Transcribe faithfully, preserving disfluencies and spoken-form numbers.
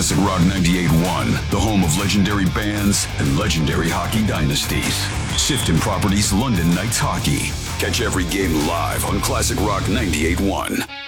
Classic Rock ninety-eight point one, the home of legendary bands and legendary hockey dynasties. Sifton Properties London Knights Hockey. Catch every game live on Classic Rock ninety-eight point one.